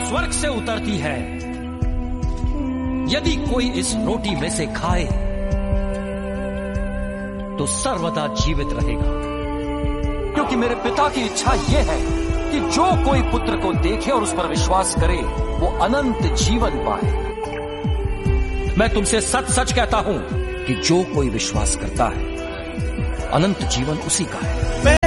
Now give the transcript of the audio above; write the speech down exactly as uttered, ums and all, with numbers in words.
स्वर्ग से उतरती है। यदि कोई इस रोटी में से खाए तो सर्वदा जीवित रहेगा, क्योंकि मेरे पिता की इच्छा यह है कि जो कोई पुत्र को देखे और उस पर विश्वास करे वो अनंत जीवन पाए। मैं तुमसे सच सच कहता हूं कि जो कोई विश्वास करता है अनंत जीवन उसी का है।